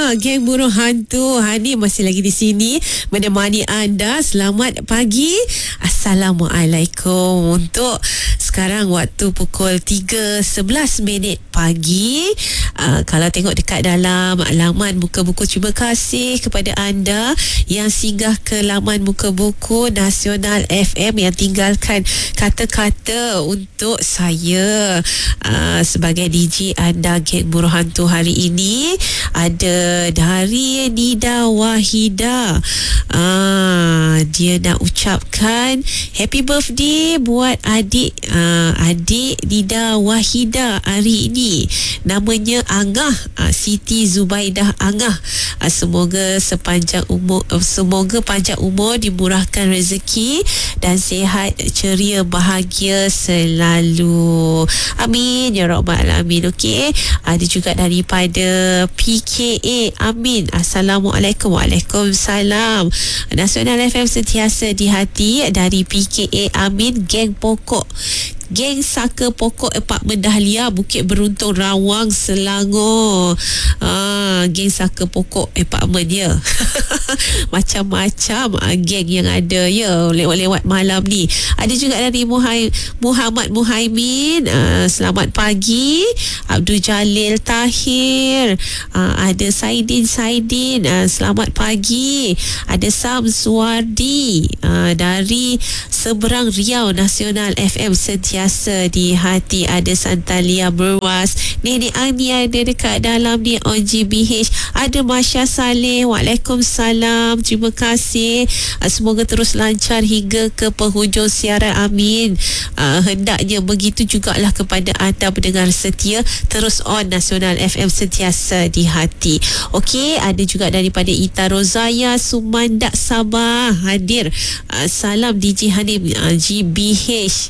Geng Burung Hantu Hani masih lagi di sini menemani anda. Selamat pagi, Assalamualaikum. Untuk sekarang waktu pukul 3.11 pagi. Kalau tengok dekat dalam laman Muka Buku, terima kasih kepada anda yang singgah ke laman Muka Buku Nasional FM, yang tinggalkan kata-kata untuk saya sebagai DJ anda Geng Burung Hantu. Hari ini ada dari Nida Wahida. Dia nak ucapkan happy birthday buat adik Nida Wahida hari ini. Namanya Angah, Siti Zubaidah Angah. Semoga panjang umur, dimurahkan rezeki dan sihat ceria bahagia selalu. Amin ya rabbal alamin. Okey, ada juga daripada PKA Amin. Assalamualaikum. Waalaikumsalam. Nasional FM sentiasa di hati. Dari PKA Amin, geng pokok, geng Saka Pokok Apartmen Dahlia, Bukit Beruntung, Rawang, Selangor. Geng Saka Pokok Apartmen ya. Macam-macam geng yang ada ya lewat-lewat malam ni. Ada juga dari Muhammad Muhaimin. Selamat pagi. Abdul Jalil Tahir. Ada Saidin. Selamat pagi. Ada Samsuardi dari Seberang Riau. Nasional FM sentiasa di hati. Ada Santalia Berwas. Nenek Ani ada dekat dalam ni on GBH. Ada Masya Saleh. Waalaikumsalam. Terima kasih. Semoga terus lancar hingga ke penghujung siaran. Amin. Hendaknya begitu jugalah kepada anda pendengar setia. Terus on Nasional FM sentiasa di hati. Okey, ada juga daripada Ita Rozaya Sumandak Sabah hadir. Salam DJ Hanim GBH.